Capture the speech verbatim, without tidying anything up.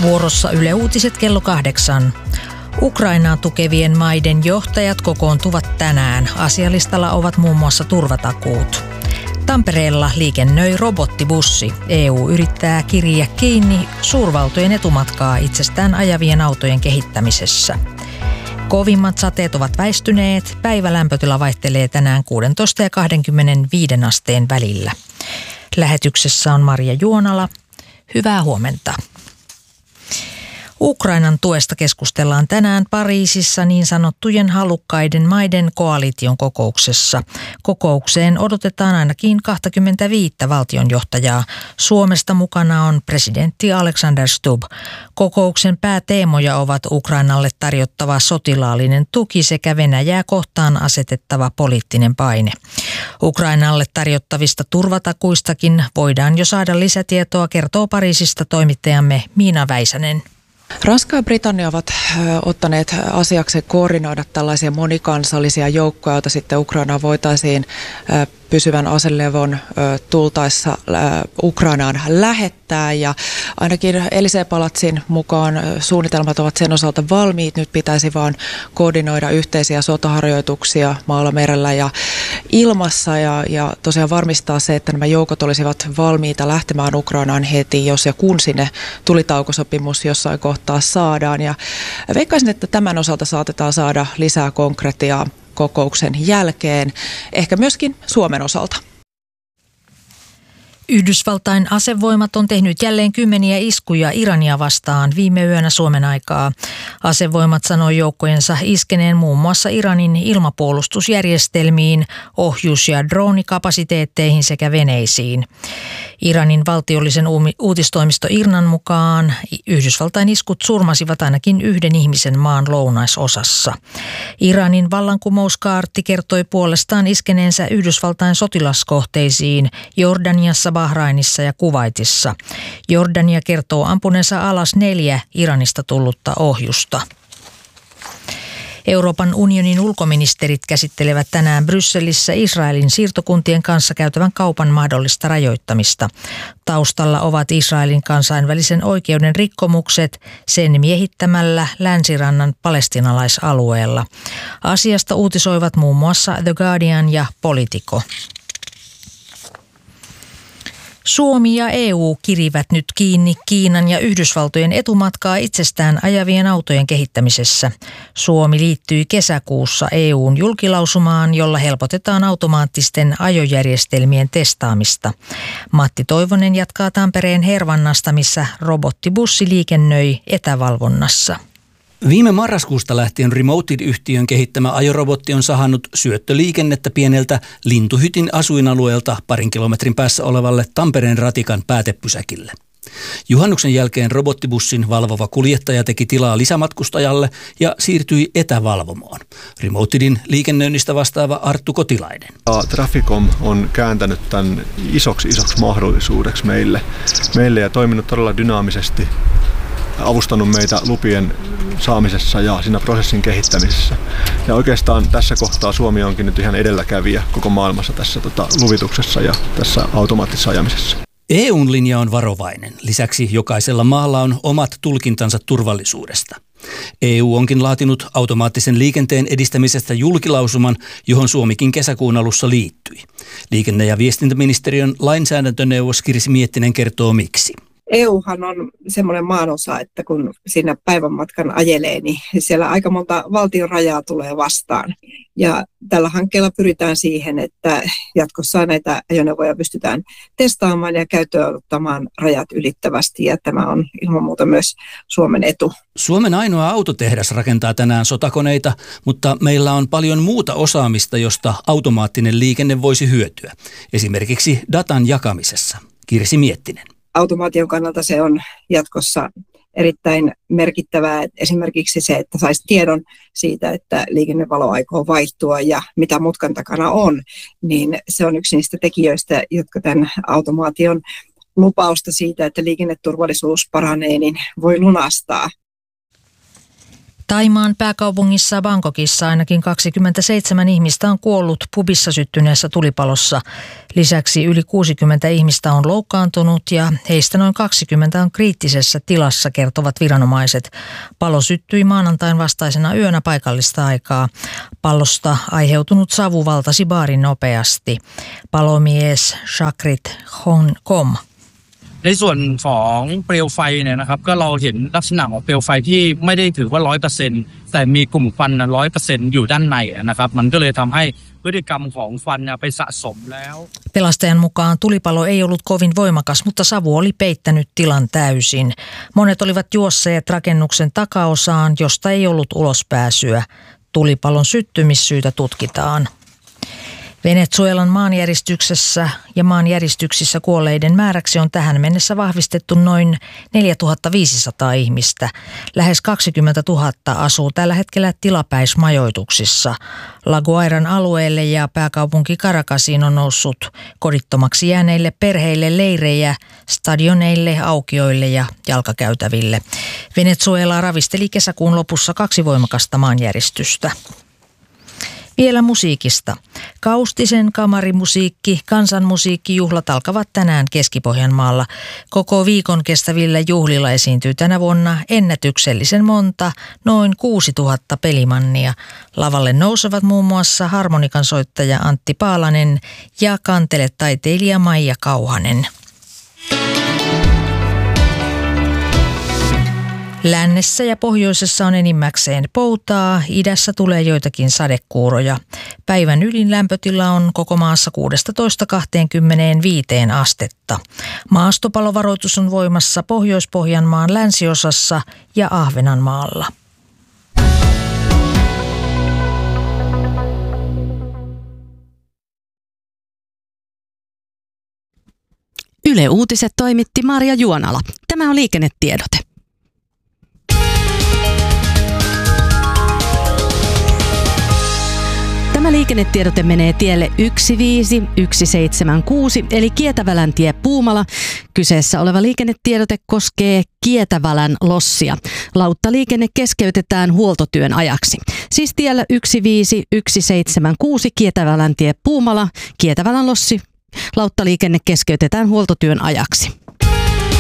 Vuorossa Yle Uutiset kello kahdeksan. Ukrainaa tukevien maiden johtajat kokoontuvat tänään. Asialistalla ovat muun muassa turvatakuut. Tampereella liikennöi robottibussi. E U yrittää kiriä kiinni suurvaltojen etumatkaa itsestään ajavien autojen kehittämisessä. Kovimmat sateet ovat väistyneet. Päivälämpötila vaihtelee tänään kuusitoista ja kaksikymmentäviisi asteen välillä. Lähetyksessä on Marja Juonala. Hyvää huomenta. Ukrainan tuesta keskustellaan tänään Pariisissa niin sanottujen halukkaiden maiden koalition kokouksessa. Kokoukseen odotetaan ainakin kaksikymmentäviisi valtionjohtajaa. Suomesta mukana on presidentti Alexander Stubb. Kokouksen pääteemoja ovat Ukrainalle tarjottava sotilaallinen tuki sekä Venäjää kohtaan asetettava poliittinen paine. Ukrainalle tarjottavista turvatakuistakin voidaan jo saada lisätietoa, kertoo Pariisista toimittajamme Miina Väisänen. Ranska ja Britannia ovat ottaneet asiakseen koordinoida tällaisia monikansallisia joukkoja, joita sitten Ukrainaan voitaisiin pysyvän aselevon tultaessa Ukrainaan lähettää. Ja ainakin Élysée-palatsin mukaan suunnitelmat ovat sen osalta valmiit. Nyt pitäisi vaan koordinoida yhteisiä sotaharjoituksia maalla, merellä ja ilmassa ja, ja tosiaan varmistaa se, että nämä joukot olisivat valmiita lähtemään Ukrainaan heti, jos ja kun sinne tulitaukosopimus jossain kohtaa saadaan. Ja veikkaisin, että tämän osalta saatetaan saada lisää konkretiaa kokouksen jälkeen, ehkä myöskin Suomen osalta. Yhdysvaltain asevoimat on tehnyt jälleen kymmeniä iskuja Irania vastaan viime yönä Suomen aikaa. Asevoimat sanoi joukkojensa iskeneen muun muassa Iranin ilmapuolustusjärjestelmiin, ohjus- ja droonikapasiteetteihin sekä veneisiin. Iranin valtiollisen uutistoimisto IRNAn mukaan Yhdysvaltain iskut surmasivat ainakin yhden ihmisen maan lounaisosassa. Iranin vallankumouskaarti kertoi puolestaan iskeneensä Yhdysvaltain sotilaskohteisiin Jordaniassa, Bahrainissa ja Kuwaitissa. Jordania kertoo ampuneensa alas neljä Iranista tullutta ohjusta. Euroopan unionin ulkoministerit käsittelevät tänään Brysselissä Israelin siirtokuntien kanssa käytävän kaupan mahdollista rajoittamista. Taustalla ovat Israelin kansainvälisen oikeuden rikkomukset sen miehittämällä länsirannan palestiinalaisalueella. Asiasta uutisoivat muun muassa The Guardian ja Politico. Suomi ja E U kirivät nyt kiinni Kiinan ja Yhdysvaltojen etumatkaa itsestään ajavien autojen kehittämisessä. Suomi liittyi kesäkuussa E U:n julkilausumaan, jolla helpotetaan automaattisten ajojärjestelmien testaamista. Matti Toivonen jatkaa Tampereen Hervannasta, missä robottibussi liikennöi etävalvonnassa. Viime marraskuusta lähtien Remoted-yhtiön kehittämä ajorobotti on sahannut syöttöliikennettä pieneltä lintuhytin asuinalueelta parin kilometrin päässä olevalle Tampereen ratikan päätepysäkille. Juhannuksen jälkeen robottibussin valvova kuljettaja teki tilaa lisämatkustajalle ja siirtyi etävalvomoon. Remotedin liikennöinnistä vastaava Arttu Kotilainen. Traficom on kääntänyt tämän isoksi isoksi mahdollisuudeksi meille, meille ja toiminut todella dynaamisesti. Avustanut meitä lupien saamisessa ja siinä prosessin kehittämisessä. Ja oikeastaan tässä kohtaa Suomi onkin nyt ihan edelläkävijä koko maailmassa tässä tota, luvituksessa ja tässä automaattisessa ajamisessa. E U:n linja on varovainen. Lisäksi jokaisella maalla on omat tulkintansa turvallisuudesta. E U onkin laatinut automaattisen liikenteen edistämisestä julkilausuman, johon Suomikin kesäkuun alussa liittyi. Liikenne- ja viestintäministeriön lainsäädäntöneuvos Kirsi Miettinen kertoo miksi. E Uhan on semmoinen maanosa, että kun siinä päivän matkan ajelee, niin siellä aika monta valtion rajaa tulee vastaan. Ja tällä hankkeella pyritään siihen, että jatkossa näitä ajoneuvoja pystytään testaamaan ja käyttöön ottamaan rajat ylittävästi. Ja tämä on ilman muuta myös Suomen etu. Suomen ainoa autotehdas rakentaa tänään sotakoneita, mutta meillä on paljon muuta osaamista, josta automaattinen liikenne voisi hyötyä. Esimerkiksi datan jakamisessa. Kirsi Miettinen. Automaation kannalta se on jatkossa erittäin merkittävää. Esimerkiksi se, että saisi tiedon siitä, että liikennevalo aikoo vaihtua ja mitä mutkan takana on, niin se on yksi niistä tekijöistä, jotka tämän automaation lupausta siitä, että liikenneturvallisuus paranee, niin voi lunastaa. Thaimaan pääkaupungissa Bangkokissa ainakin kaksikymmentäseitsemän ihmistä on kuollut pubissa syttyneessä tulipalossa. Lisäksi yli kuusikymmentä ihmistä on loukkaantunut ja heistä noin kaksikymmentä on kriittisessä tilassa, kertovat viranomaiset. Palo syttyi maanantain vastaisena yönä paikallista aikaa. Pallosta aiheutunut savu valtasi baarin nopeasti. Palomies Shakrit Honkom. ในส่วนของเปลวไฟเนี่ยนะครับก็เราเห็นลักษณะของเปลวไฟที่ไม่ได้ถือว่า ร้อยเปอร์เซ็นต์ แต่มีกลุ่มควัน ร้อยเปอร์เซ็นต์ อยู่ด้านในนะครับมันก็เลยทำให้พฤติกรรมของควันไปสะสมแล้ว Pelastajan mukaan tulipalo ei ollut kovin voimakas, mutta savu oli peittänyt tilan täysin. Monet olivat juosseet rakennuksen takaosaan, josta ei ollut ulospääsyä. Tulipalon syttymissyytä tutkitaan. Venezuelan maanjäristyksessä ja maanjäristyksissä kuolleiden määräksi on tähän mennessä vahvistettu noin neljätuhattaviisisataa ihmistä. Lähes kaksikymmentätuhatta asuu tällä hetkellä tilapäismajoituksissa. La Guairan alueelle ja pääkaupunki Caracasiin on noussut kodittomaksi jääneille perheille leirejä, stadioneille, aukioille ja jalkakäytäville. Venezuela ravisteli kesäkuun lopussa kaksi voimakasta maanjäristystä. Vielä musiikista. Kaustisen kamarimusiikki, kansanmusiikkijuhlat alkavat tänään Keski-Pohjanmaalla. Koko viikon kestävillä juhlilla esiintyy tänä vuonna ennätyksellisen monta, noin kuusituhatta pelimannia. Lavalle nousevat muun muassa harmonikansoittaja Antti Paalanen ja kanteletaiteilija Maija Kauhanen. Lännessä ja pohjoisessa on enimmäkseen poutaa, idässä tulee joitakin sadekuuroja. Päivän ylin lämpötila on koko maassa kuusitoista kaksikymmentäviisi astetta. Maastopalovaroitus on voimassa Pohjois-Pohjanmaan länsiosassa ja Ahvenanmaalla. Yle Uutiset toimitti Marja Juonala. Tämä on liikennetiedote. Tämä liikennetiedote menee tielle yksi viisi yksi seitsemän kuusi eli Kietäväläntie Puumala. Kyseessä oleva liikennetiedote koskee Kietävälän lossia. Lauttaliikenne keskeytetään huoltotyön ajaksi. Siis tiellä yksi viisi yksi seitsemän kuusi Kietäväläntie Puumala, Kietävälän lossi. Lauttaliikenne keskeytetään huoltotyön ajaksi.